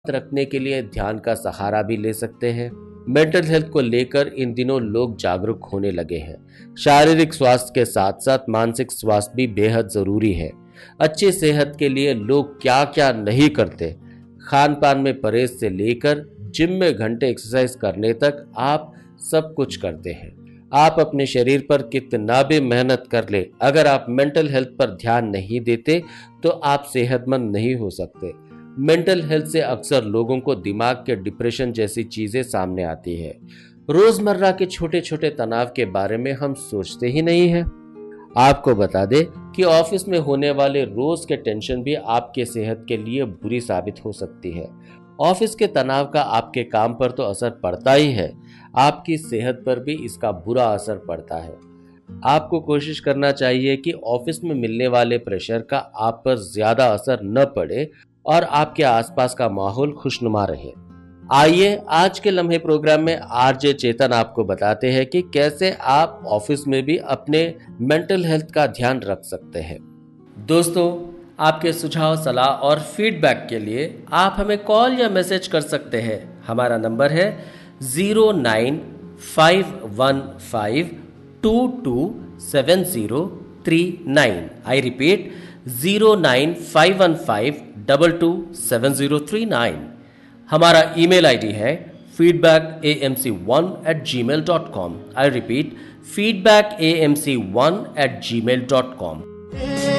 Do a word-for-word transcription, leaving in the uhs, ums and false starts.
रखने के लिए ध्यान का सहारा भी ले सकते हैं। मेंटल हेल्थ को लेकर इन दिनों लोग जागरूक होने लगे हैं। शारीरिक स्वास्थ्य के साथ साथ मानसिक स्वास्थ्य भी बेहद जरूरी है। अच्छी सेहत के लिए लोग क्या क्या नहीं करते, खान पान में परहेज से लेकर जिम में घंटे एक्सरसाइज करने तक आप सब कुछ करते हैं। आप अपने शरीर पर कितना भी मेहनत कर ले, अगर आप मेंटल हेल्थ पर ध्यान नहीं देते तो आप सेहतमंद नहीं हो सकते। मेंटल हेल्थ से अक्सर लोगों को दिमाग के डिप्रेशन जैसी चीजें सामने आती है। रोजमर्रा के छोटे छोटे तनाव के बारे में हम सोचते ही नहीं है। आपको बता दें कि ऑफिस में होने वाले रोज के टेंशन भी आपके सेहत के लिए बुरी साबित हो सकती है। ऑफिस के तनाव का आपके काम पर तो असर पड़ता ही है, आपकी सेहत पर भी इसका बुरा असर पड़ता है। आपको कोशिश करना चाहिए कि ऑफिस में मिलने वाले प्रेशर का आप पर ज्यादा असर न पड़े और आपके आसपास का माहौल खुशनुमा रहे। आइए आज के लम्हे प्रोग्राम में आरजे चेतन आपको बताते हैं कि कैसे आप ऑफिस में भी अपने मेंटल हेल्थ का ध्यान रख सकते हैं। दोस्तों, आपके सुझाव, सलाह और फीडबैक के लिए आप हमें कॉल या मैसेज कर सकते हैं। हमारा नंबर है zero nine five one five to to seven zero three nine. I repeat zero nine five one five double two seven zero three nine. हमारा ईमेल आईडी है feedback A M C one eight ji mail dot com. I repeat feedback A M C one eight ji mail dot com.